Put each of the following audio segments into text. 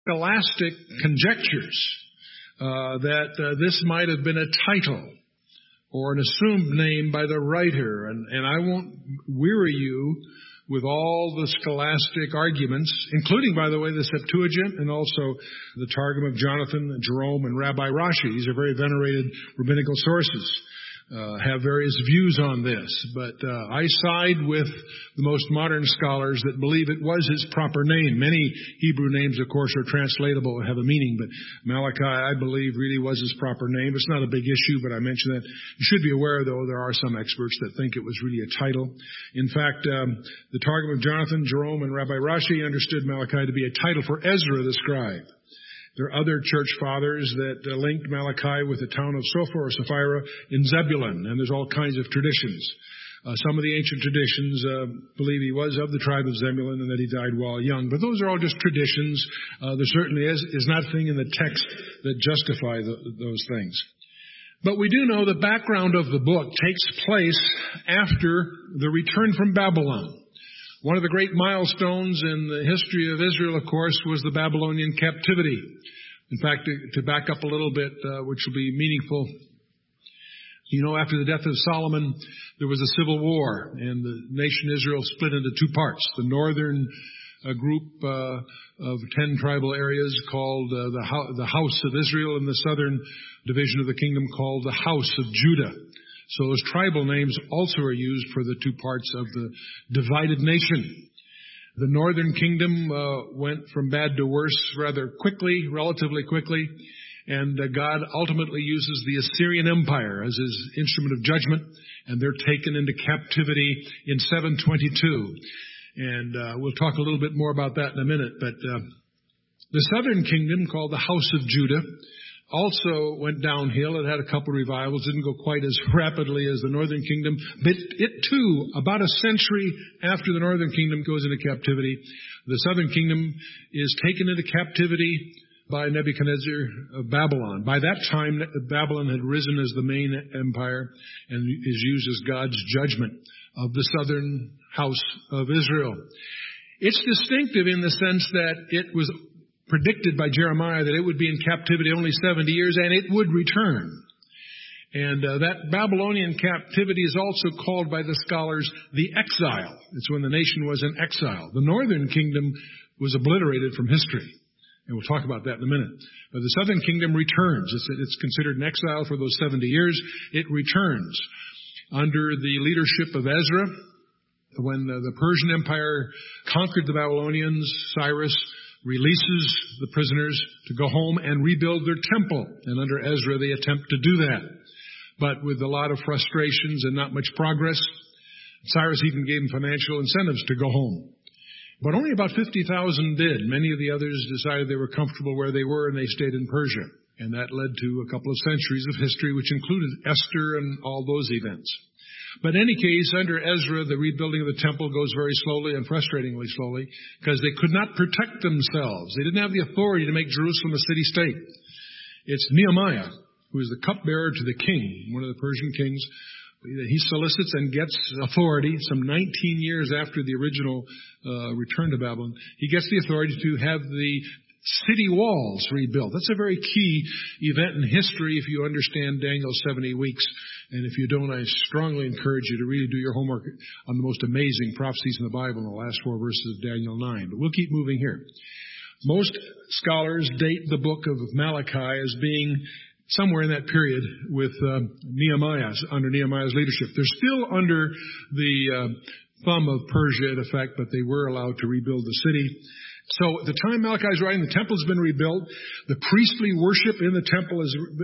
scholastic conjectures that this might have been a title or an assumed name by the writer. And I won't weary you with all the scholastic arguments, including, by the way, the Septuagint and also the Targum of Jonathan, Jerome, and Rabbi Rashi. These are very venerated rabbinical sources. Have various views on this, but I side with the most modern scholars that believe it was his proper name. Many Hebrew names, of course, are translatable and have a meaning, but Malachi, I believe, really was his proper name. It's not a big issue, but I mention that. You should be aware, though, there are some experts that think it was really a title. In fact, the Targum of Jonathan, Jerome, and Rabbi Rashi understood Malachi to be a title for Ezra the scribe. There are other church fathers that linked Malachi with the town of Sophor or Sapphira in Zebulun, and there's all kinds of traditions. Some of the ancient traditions believe he was of the tribe of Zebulun and that he died while young, but those are all just traditions. There certainly is nothing in the text that justify those things. But we do know the background of the book takes place after the return from Babylon. One of the great milestones in the history of Israel, of course, was the Babylonian captivity. In fact, to back up a little bit, which will be meaningful, you know, after the death of Solomon, there was a civil war, and the nation Israel split into two parts. The northern group of 10 tribal areas called the House of Israel, and the southern division of the kingdom called the House of Judah. So those tribal names also are used for the two parts of the divided nation. The northern kingdom went from bad to worse rather quickly, relatively quickly, and God ultimately uses the Assyrian Empire as his instrument of judgment, and they're taken into captivity in 722. And we'll talk a little bit more about that in a minute, but the southern kingdom, called the House of Judah, also went downhill. It had a couple of revivals, didn't go quite as rapidly as the northern kingdom, but it too, about a century after the northern kingdom goes into captivity, the southern kingdom is taken into captivity by Nebuchadnezzar of Babylon. By that time, Babylon had risen as the main empire and is used as God's judgment of the southern house of Israel. It's distinctive in the sense that it was predicted by Jeremiah that it would be in captivity only 70 years and it would return. And that Babylonian captivity is also called by the scholars the exile. It's when the nation was in exile. The northern kingdom was obliterated from history. And we'll talk about that in a minute. But the southern kingdom returns. It's considered an exile for those 70 years. It returns under the leadership of Ezra. When the Persian Empire conquered the Babylonians, Cyrus releases the prisoners to go home and rebuild their temple. And under Ezra, they attempt to do that. But with a lot of frustrations and not much progress, Cyrus even gave them financial incentives to go home. But only about 50,000 did. Many of the others decided they were comfortable where they were and they stayed in Persia. And that led to a couple of centuries of history, which included Esther and all those events. But in any case, under Ezra, the rebuilding of the temple goes very slowly and frustratingly slowly because they could not protect themselves. They didn't have the authority to make Jerusalem a city-state. It's Nehemiah, who is the cupbearer to the king, one of the Persian kings. He solicits and gets authority some 19 years after the original return to Babylon. He gets the authority to have the city walls rebuilt. That's a very key event in history if you understand Daniel's 70 weeks. And if you don't, I strongly encourage you to really do your homework on the most amazing prophecies in the Bible in the last 4 verses of Daniel 9. But we'll keep moving here. Most scholars date the book of Malachi as being somewhere in that period with Nehemiah, under Nehemiah's leadership. They're still under the thumb of Persia, in effect, but they were allowed to rebuild the city. So at the time Malachi is writing, the temple has been rebuilt. The priestly worship in the temple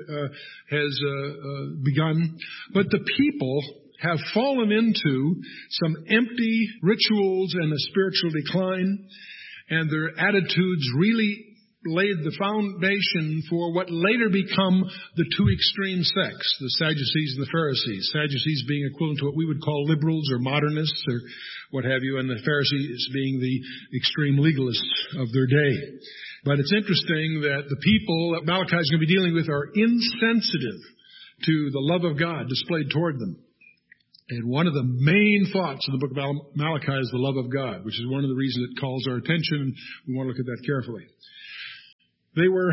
has begun. But the people have fallen into some empty rituals and a spiritual decline. And their attitudes really laid the foundation for what later become the two extreme sects, the Sadducees and the Pharisees. Sadducees being equivalent to what we would call liberals or modernists or what have you, and the Pharisees being the extreme legalists of their day. But it's interesting that the people that Malachi is going to be dealing with are insensitive to the love of God displayed toward them. And one of the main thoughts of the book of Malachi is the love of God, which is one of the reasons it calls our attention, and we want to look at that carefully. They were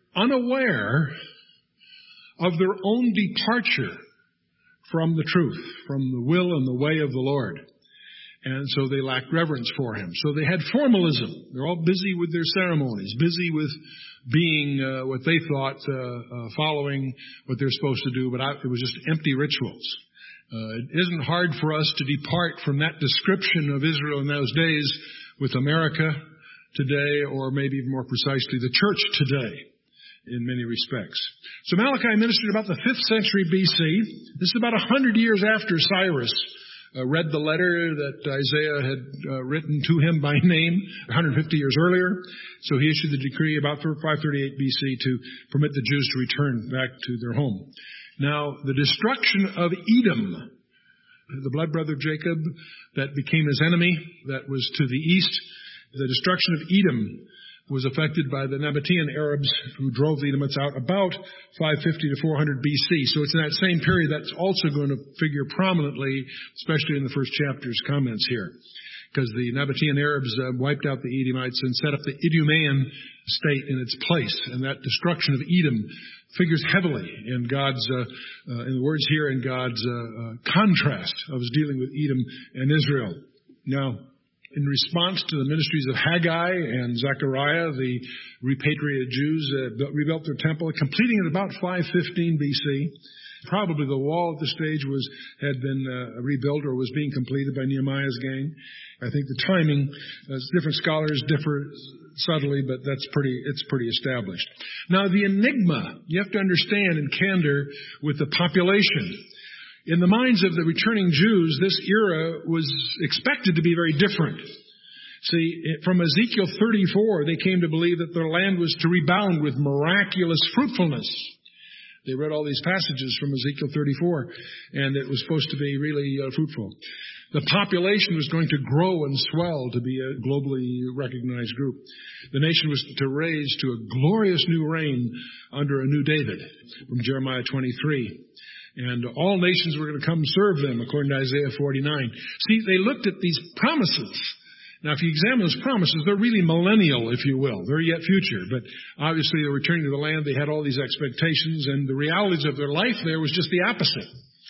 unaware of their own departure from the truth, from the will and the way of the Lord. And so they lacked reverence for Him. So they had formalism. They're all busy with their ceremonies, busy with being what they thought, following what they're supposed to do, but it was just empty rituals. It isn't hard for us to depart from that description of Israel in those days with America today, or maybe even more precisely, the church today, in many respects. So Malachi ministered about the 5th century BC. This is about 100 years after Cyrus read the letter that Isaiah had written to him by name 150 years earlier. So he issued the decree about 538 BC to permit the Jews to return back to their home. Now, the destruction of Edom, the blood brother of Jacob that became his enemy, that was to the east, the destruction of Edom was affected by the Nabatean Arabs who drove the Edomites out about 550 to 400 BC. So it's in that same period that's also going to figure prominently, especially in the first chapter's comments here. Because the Nabatean Arabs wiped out the Edomites and set up the Idumean state in its place. And that destruction of Edom figures heavily in God's, in the words here, in God's contrast of his dealing with Edom and Israel. Now, in response to the ministries of Haggai and Zechariah, the repatriated Jews rebuilt their temple, completing it about 515 BC. Probably the wall at the stage had been rebuilt or was being completed by Nehemiah's gang. I think the timing, different scholars differ subtly, but it's pretty established. Now, the enigma, you have to understand in candor with the population. In the minds of the returning Jews, this era was expected to be very different. See, from Ezekiel 34, they came to believe that their land was to rebound with miraculous fruitfulness. They read all these passages from Ezekiel 34, and it was supposed to be really fruitful. The population was going to grow and swell to be a globally recognized group. The nation was to raise to a glorious new reign under a new David, from Jeremiah 23. And all nations were going to come serve them, according to Isaiah 49. See, they looked at these promises. Now, if you examine those promises, they're really millennial, if you will. They're yet future. But obviously, they're returning to the land. They had all these expectations, and the realities of their life there was just the opposite.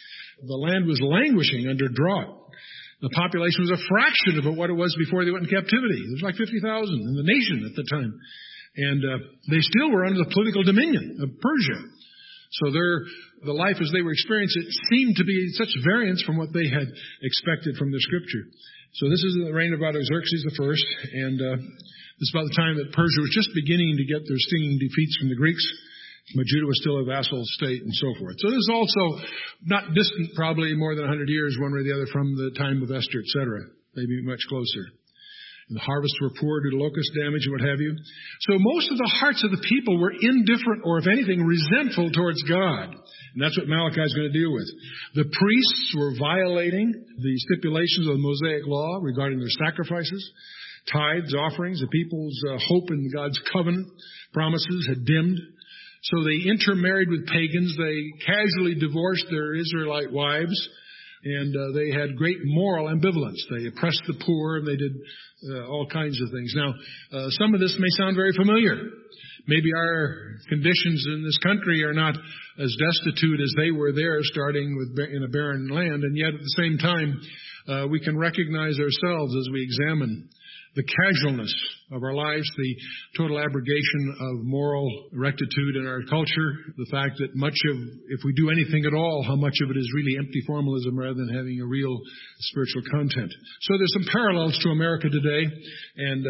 The land was languishing under drought. The population was a fraction of what it was before they went in captivity. There was like 50,000 in the nation at the time. And they still were under the political dominion of Persia. So the life as they were experiencing it seemed to be such variance from what they had expected from the Scripture. So this is the reign of Artaxerxes I, and this is about the time that Persia was just beginning to get their stinging defeats from the Greeks. But Judah was still a vassal state and so forth. So this is also not distant, probably more than 100 years, one way or the other, from the time of Esther, etc. Maybe much closer. And the harvests were poor due to locust damage and what have you. So most of the hearts of the people were indifferent or, if anything, resentful towards God. And that's what Malachi is going to deal with. The priests were violating the stipulations of the Mosaic law regarding their sacrifices, tithes, offerings. The people's hope in God's covenant promises had dimmed. So they intermarried with pagans. They casually divorced their Israelite wives. And they had great moral ambivalence. They oppressed the poor, and they did all kinds of things. Now, some of this may sound very familiar. Maybe our conditions in this country are not as destitute as they were there, starting in a barren land, and yet at the same time, we can recognize ourselves as we examine the casualness of our lives, the total abrogation of moral rectitude in our culture, the fact that much of, if we do anything at all, how much of it is really empty formalism rather than having a real spiritual content. So there's some parallels to America today and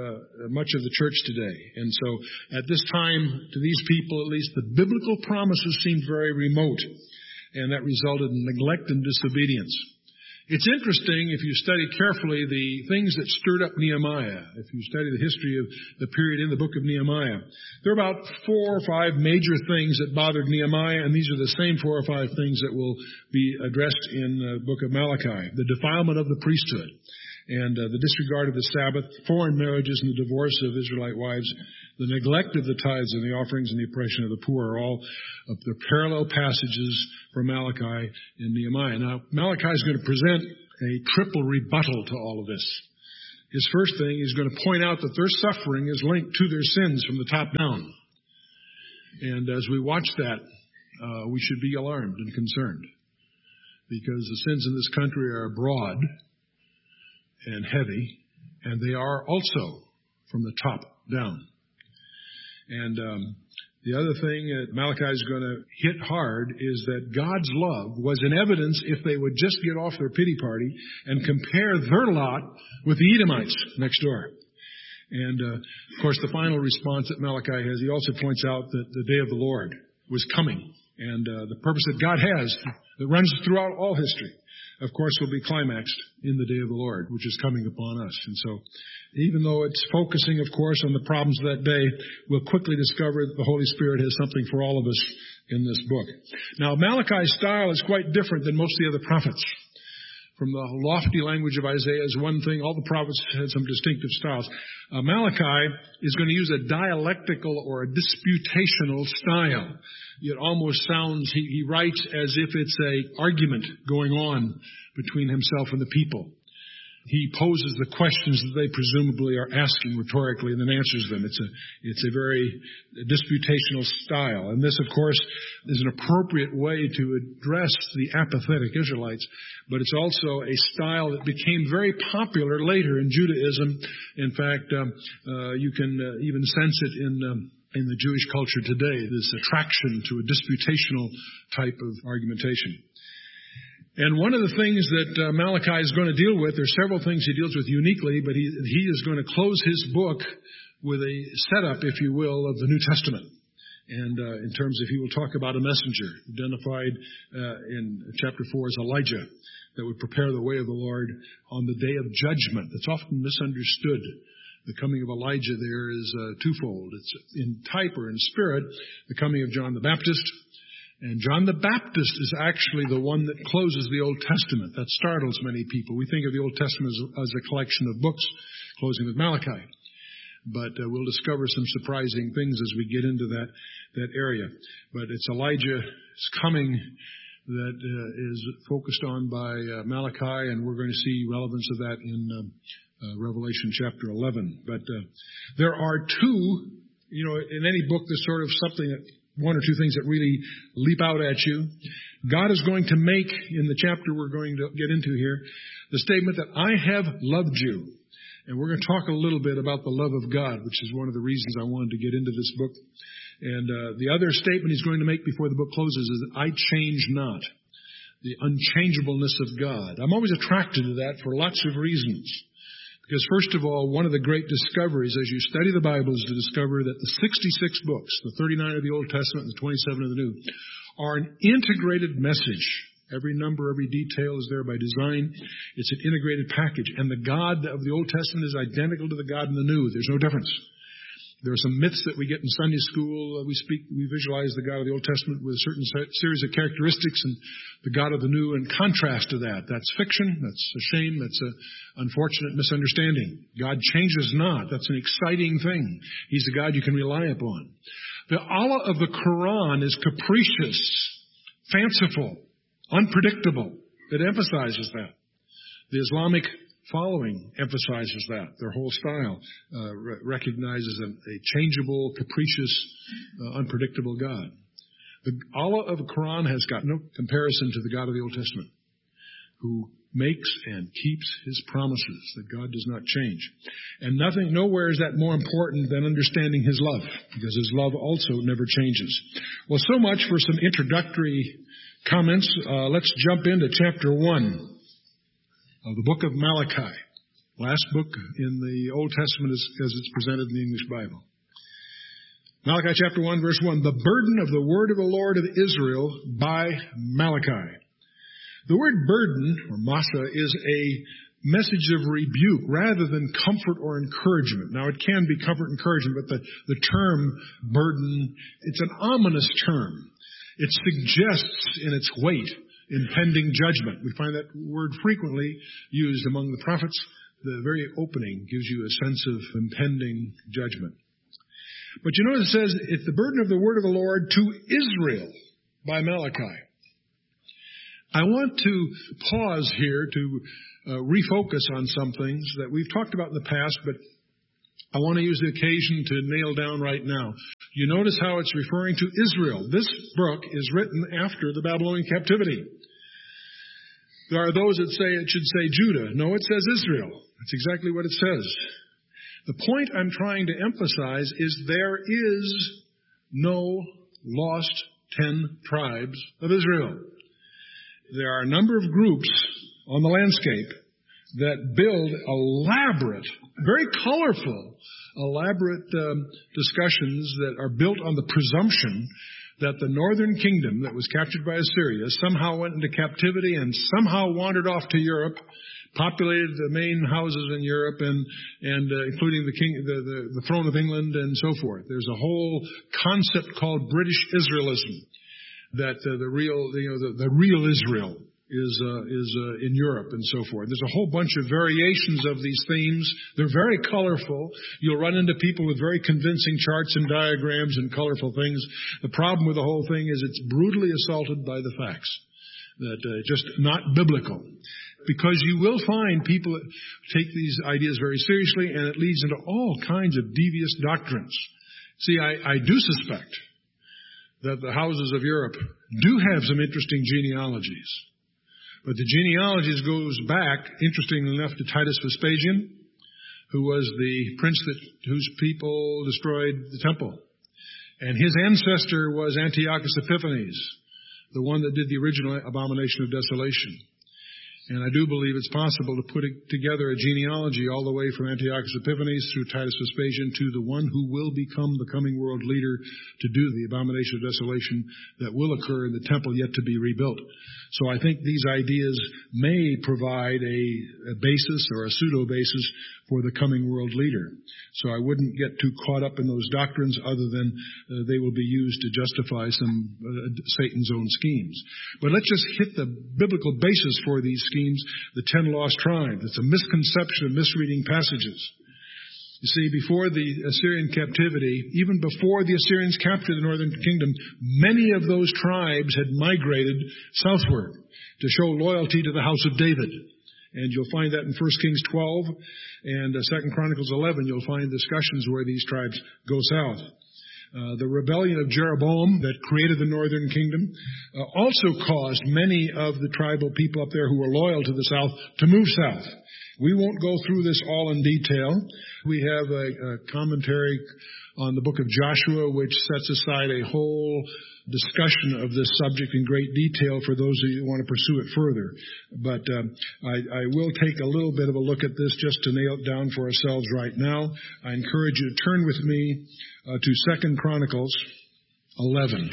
much of the church today. And so at this time, to these people at least, the biblical promises seemed very remote, and that resulted in neglect and disobedience. It's interesting, if you study carefully, the things that stirred up Nehemiah. If you study the history of the period in the book of Nehemiah, there are about 4 or 5 major things that bothered Nehemiah, and these are the same 4 or 5 things that will be addressed in the book of Malachi. The defilement of the priesthood, and the disregard of the Sabbath, foreign marriages, and the divorce of Israelite wives, the neglect of the tithes and the offerings, and the oppression of the poor are all of the parallel passages from Malachi and Nehemiah. Now, Malachi is going to present a triple rebuttal to all of this. His first thing, he's going to point out that their suffering is linked to their sins from the top down. And as we watch that, we should be alarmed and concerned, because the sins in this country are broad and heavy, and they are also from the top down. And the other thing that Malachi is going to hit hard is that God's love was in evidence if they would just get off their pity party and compare their lot with the Edomites next door. And, of course, the final response that Malachi has, he also points out that the day of the Lord was coming. And the purpose that God has that runs throughout all history, of course, will be climaxed in the day of the Lord, which is coming upon us. And so, even though it's focusing, of course, on the problems of that day, we'll quickly discover that the Holy Spirit has something for all of us in this book. Now, Malachi's style is quite different than most of the other prophets. From the lofty language of Isaiah is one thing. All the prophets had some distinctive styles. Malachi is going to use a dialectical or a disputational style. It almost sounds, he writes as if it's an argument going on between himself and the people. He poses the questions that they presumably are asking rhetorically and then answers them. It's a very disputational style. And this, of course, is an appropriate way to address the apathetic Israelites, but it's also a style that became very popular later in Judaism. In fact, you can even sense it in the Jewish culture today, this attraction to a disputational type of argumentation. And one of the things that Malachi is going to deal with, there's several things he deals with uniquely, but he is going to close his book with a setup, if you will, of the New Testament. And in terms of, he will talk about a messenger identified in chapter 4 as Elijah that would prepare the way of the Lord on the day of judgment. It's often misunderstood. The coming of Elijah there is twofold. It's in type or in spirit, the coming of John the Baptist. And John the Baptist is actually the one that closes the Old Testament. That startles many people. We think of the Old Testament as a collection of books, closing with Malachi. But we'll discover some surprising things as we get into that area. But it's Elijah's coming that is focused on by Malachi, and we're going to see relevance of that in Revelation chapter 11. But there are two, in any book, there's sort of something that one or two things that really leap out at you. God is going to make, in the chapter we're going to get into here, the statement that I have loved you. And we're going to talk a little bit about the love of God, which is one of the reasons I wanted to get into this book. And the other statement he's going to make before the book closes is that I change not. The unchangeableness of God. I'm always attracted to that for lots of reasons. Because first of all, one of the great discoveries as you study the Bible is to discover that the 66 books, the 39 of the Old Testament and the 27 of the New, are an integrated message. Every number, every detail is there by design. It's an integrated package. And the God of the Old Testament is identical to the God in the New. There's no difference. There are some myths that we get in Sunday school. We visualize the God of the Old Testament with a certain series of characteristics and the God of the New in contrast to that. That's fiction. That's a shame. That's an unfortunate misunderstanding. God changes not. That's an exciting thing. He's the God you can rely upon. The Allah of the Quran is capricious, fanciful, unpredictable. It emphasizes that. The Islamic following emphasizes that. Their whole style recognizes a changeable, capricious, unpredictable God. The Allah of the Quran has got no comparison to the God of the Old Testament, who makes and keeps His promises, that God does not change. And nowhere is that more important than understanding His love, because His love also never changes. Well, so much for some introductory comments. Let's jump into chapter 1. Of the book of Malachi, last book in the Old Testament as it's presented in the English Bible. Malachi chapter 1, verse 1, the burden of the word of the Lord of Israel by Malachi. The word burden, or masa, is a message of rebuke rather than comfort or encouragement. Now, it can be comfort and encouragement, but the term burden, it's an ominous term. It suggests in its weight impending judgment. We find that word frequently used among the prophets. The very opening gives you a sense of impending judgment. But you notice it says, it's the burden of the word of the Lord to Israel by Malachi. I want to pause here to refocus on some things that we've talked about in the past, but I want to use the occasion to nail down right now. You notice how it's referring to Israel. This book is written after the Babylonian captivity. There are those that say it should say Judah. No, it says Israel. That's exactly what it says. The point I'm trying to emphasize is there is no lost 10 tribes of Israel. There are a number of groups on the landscape that build elaborate, very colorful, elaborate discussions that are built on the presumption that the northern kingdom that was captured by Assyria somehow went into captivity and somehow wandered off to Europe, populated the main houses in Europe and including the throne of England and so forth. There's a whole concept called British Israelism, that the real Israel is in Europe and so forth. There's a whole bunch of variations of these themes. They're very colorful. You'll run into people with very convincing charts and diagrams and colorful things. The problem with the whole thing is it's brutally assaulted by the facts. That just not biblical. Because you will find people that take these ideas very seriously, and it leads into all kinds of devious doctrines. See, I do suspect that the houses of Europe do have some interesting genealogies. But the genealogies goes back, interestingly enough, to Titus Vespasian, who was the prince whose people destroyed the temple. And his ancestor was Antiochus Epiphanes, the one that did the original abomination of desolation. And I do believe it's possible to put together a genealogy all the way from Antiochus Epiphanes through Titus Vespasian to the one who will become the coming world leader to do the abomination of desolation that will occur in the temple yet to be rebuilt. So I think these ideas may provide a basis or a pseudo-basis for the coming world leader. So I wouldn't get too caught up in those doctrines other than they will be used to justify some Satan's own schemes. But let's just hit the biblical basis for these schemes, the 10 lost tribes. It's a misconception of misreading passages. You see, before the Assyrian captivity, even before the Assyrians captured the northern kingdom, many of those tribes had migrated southward to show loyalty to the house of David. And you'll find that in 1 Kings 12 and 2 Chronicles 11. You'll find discussions where these tribes go south. The rebellion of Jeroboam that created the northern kingdom also caused many of the tribal people up there who were loyal to the south to move south. We won't go through this all in detail. We have a commentary on the book of Joshua, which sets aside a whole discussion of this subject in great detail for those of you who want to pursue it further. But I will take a little bit of a look at this just to nail it down for ourselves right now. I encourage you to turn with me to 2 Chronicles 11.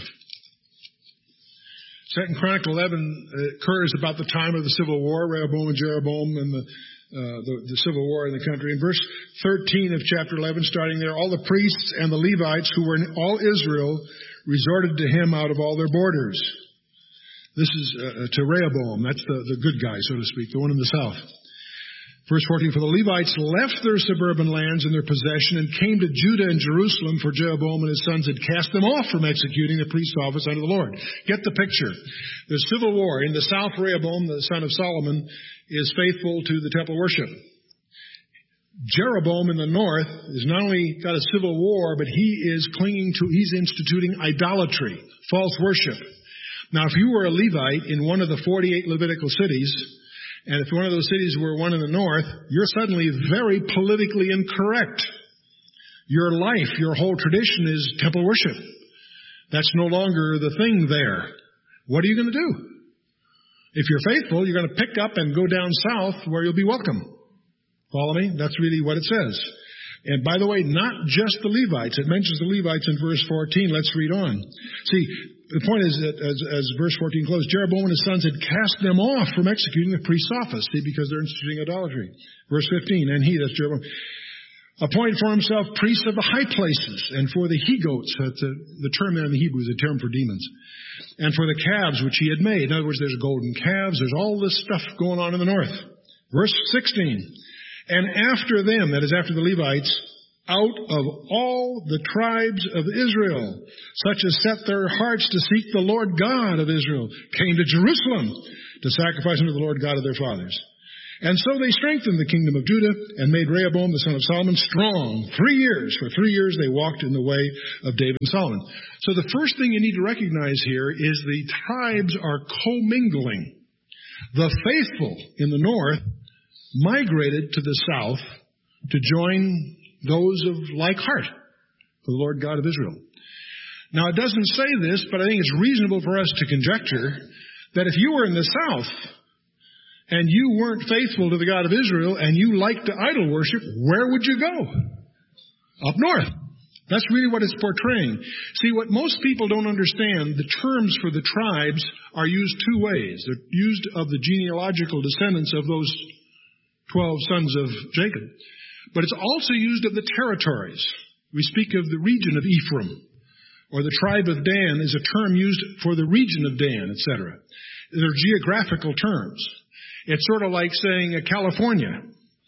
2 Chronicles 11 occurs about the time of the Civil War, Rehoboam and Jeroboam and the Civil War in the country. In verse 13 of chapter 11, starting there, all the priests and the Levites who were in all Israel resorted to him out of all their borders. This is to Rehoboam. That's the good guy, so to speak, the one in the south. Verse 14, for the Levites left their suburban lands in their possession and came to Judah and Jerusalem, for Jeroboam and his sons had cast them off from executing the priest's office unto the Lord. Get the picture. The civil war. In the south, Rehoboam, the son of Solomon, is faithful to the temple worship. Jeroboam in the north has not only got a civil war, but he's instituting idolatry, false worship. Now, if you were a Levite in one of the 48 Levitical cities, and if one of those cities were one in the north, you're suddenly very politically incorrect. Your life, your whole tradition is temple worship. That's no longer the thing there. What are you going to do? If you're faithful, you're going to pick up and go down south where you'll be welcome. Follow me? That's really what it says. And by the way, not just the Levites. It mentions the Levites in verse 14. Let's read on. See, the point is that as verse 14 closed, Jeroboam and his sons had cast them off from executing the priest's office. See, because they're instituting idolatry. Verse 15, and he, that's Jeroboam, appointed for himself priests of the high places, and for the he-goats, the term there in the Hebrew is a term for demons, and for the calves which he had made. In other words, there's golden calves, there's all this stuff going on in the north. Verse 16, and after them, that is after the Levites, out of all the tribes of Israel, such as set their hearts to seek the Lord God of Israel, came to Jerusalem to sacrifice unto the Lord God of their fathers. And so they strengthened the kingdom of Judah and made Rehoboam the son of Solomon strong. 3 years. For 3 years they walked in the way of David and Solomon. So the first thing you need to recognize here is the tribes are commingling. The faithful in the north migrated to the south to join those of like heart for the Lord God of Israel. Now it doesn't say this, but I think it's reasonable for us to conjecture that if you were in the south and you weren't faithful to the God of Israel, and you liked to idol worship, where would you go? Up north. That's really what it's portraying. See, what most people don't understand, the terms for the tribes are used two ways. They're used of the genealogical descendants of those 12 sons of Jacob. But it's also used of the territories. We speak of the region of Ephraim, or the tribe of Dan is a term used for the region of Dan, etc. They're geographical terms. It's sort of like saying California.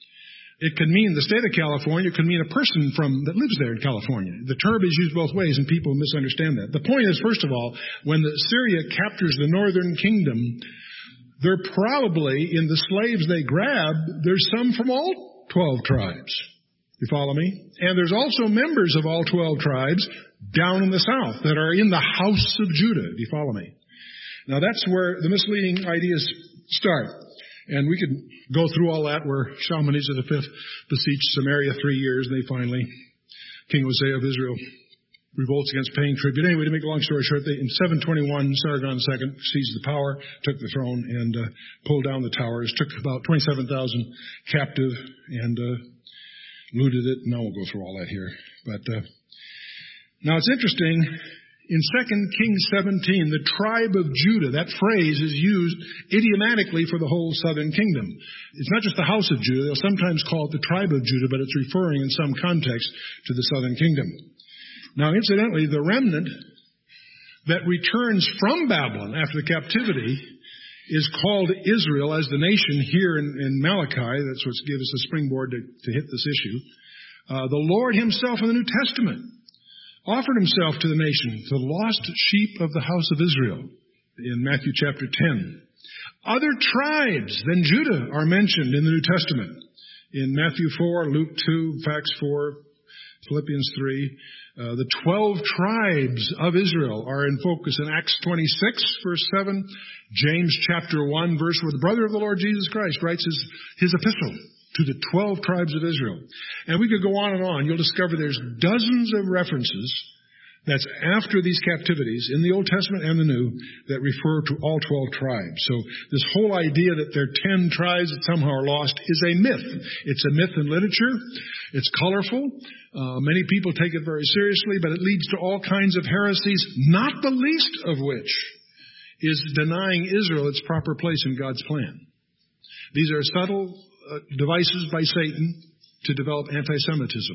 It can mean the state of California. It can mean a person that lives there in California. The term is used both ways, and people misunderstand that. The point is, first of all, when Syria captures the northern kingdom, they're probably, in the slaves they grab, there's some from all 12 tribes. You follow me? And there's also members of all 12 tribes down in the south that are in the house of Judah. Do you follow me? Now that's where the misleading ideas start. And we could go through all that where Shalmaneser V besieged Samaria 3 years, and they finally, King Hosea of Israel, revolts against paying tribute. Anyway, to make a long story short, in 721, Sargon II seized the power, took the throne, and pulled down the towers, took about 27,000 captive, and looted it. Now we'll go through all that here. But now it's interesting. In 2 Kings 17, the tribe of Judah, that phrase is used idiomatically for the whole southern kingdom. It's not just the house of Judah. They'll sometimes call it the tribe of Judah, but it's referring in some context to the southern kingdom. Now, incidentally, the remnant that returns from Babylon after the captivity is called Israel as the nation here in Malachi. That's what gives us a springboard to hit this issue. The Lord himself in the New Testament offered himself to the nation, the lost sheep of the house of Israel, in Matthew chapter 10. Other tribes than Judah are mentioned in the New Testament. In Matthew 4, Luke 2, Acts 4, Philippians 3. The 12 tribes of Israel are in focus in Acts 26, verse 7. James chapter 1, verse where the brother of the Lord Jesus Christ writes his epistle to the 12 tribes of Israel. And we could go on and on. You'll discover there's dozens of references that's after these captivities in the Old Testament and the New that refer to all 12 tribes. So this whole idea that there are 10 tribes that somehow are lost is a myth. It's a myth in literature. It's colorful. Many people take it very seriously, but it leads to all kinds of heresies, not the least of which is denying Israel its proper place in God's plan. These are subtle devices by Satan to develop anti-Semitism.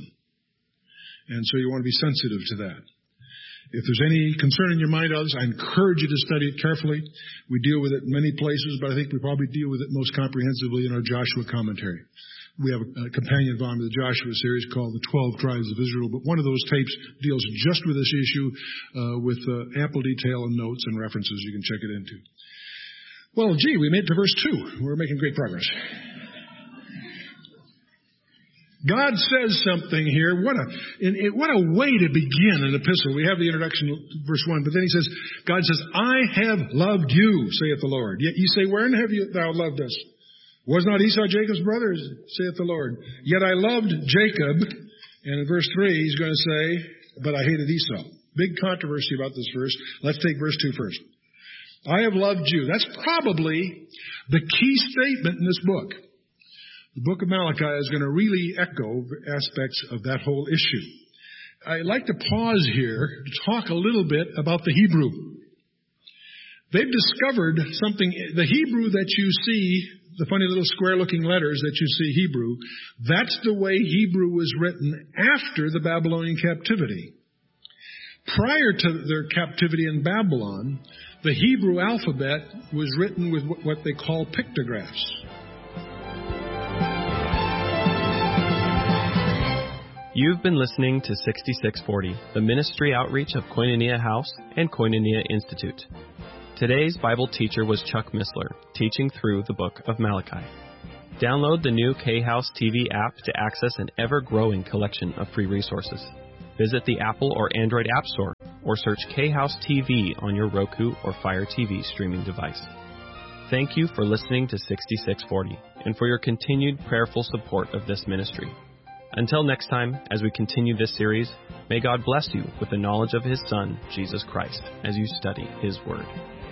And so you want to be sensitive to that. If there's any concern in your mind on this, I encourage you to study it carefully. We deal with it in many places, but I think we probably deal with it most comprehensively in our Joshua commentary. We have a companion volume of the Joshua series called The 12 Tribes of Israel, but one of those tapes deals just with this issue with ample detail and notes and references you can check it into. Well, we made it to verse 2. We're making great progress. God says something here. What a way to begin an epistle. We have the introduction, verse 1, but then he says, God says, I have loved you, saith the Lord. Yet you say, wherein have thou loved us? Was not Esau Jacob's brother, saith the Lord? Yet I loved Jacob. And in verse 3, he's going to say, but I hated Esau. Big controversy about this verse. Let's take verse 2 first. I have loved you. That's probably the key statement in this book. The book of Malachi is going to really echo aspects of that whole issue. I'd like to pause here to talk a little bit about the Hebrew. They've discovered something. The Hebrew that you see, the funny little square-looking letters that you see Hebrew, that's the way Hebrew was written after the Babylonian captivity. Prior to their captivity in Babylon, the Hebrew alphabet was written with what they call pictographs. You've been listening to 6640, the ministry outreach of Koinonia House and Koinonia Institute. Today's Bible teacher was Chuck Missler, teaching through the book of Malachi. Download the new K-House TV app to access an ever-growing collection of free resources. Visit the Apple or Android App Store or search K-House TV on your Roku or Fire TV streaming device. Thank you for listening to 6640 and for your continued prayerful support of this ministry. Until next time, as we continue this series, may God bless you with the knowledge of His Son, Jesus Christ, as you study His Word.